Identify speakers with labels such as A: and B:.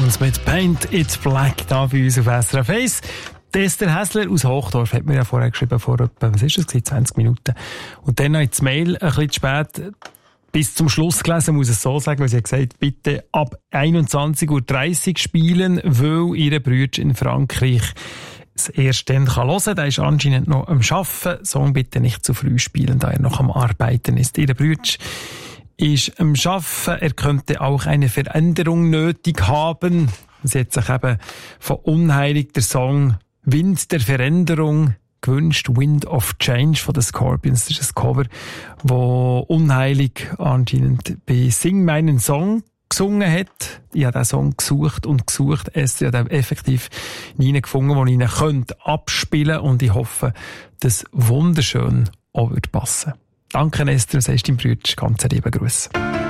A: Stones mit Paint It Black da bei uns auf SRF 1. Esther Hässler aus Hochdorf hat mir ja vorher geschrieben, vor etwa, 20 Minuten. Und dann noch das Mail ein bisschen zu spät bis zum Schluss gelesen, muss ich so sagen, weil sie hat gesagt, bitte ab 21:30 Uhr spielen, weil ihre Bruder in Frankreich es erst dann hören kann. Der ist anscheinend noch am Arbeiten. Song bitte nicht zu früh spielen, da er noch am Arbeiten ist. Ihre Bruder ist am Arbeiten. Er könnte auch eine Veränderung nötig haben. Sie hat sich eben von Unheilig der Song Wind der Veränderung gewünscht. Wind of Change von den Scorpions. Das ist ein Cover, wo Unheilig anscheinend bei Sing meinen Song gesungen hat. Ich habe diesen Song gesucht. Esther hat effektiv nie gefunden, den ich ihn abspielen könnte. Und ich hoffe, dass wunderschön auch wird passen. Danke Esther, du sagst deinem Bruder ganz lieben Gruß.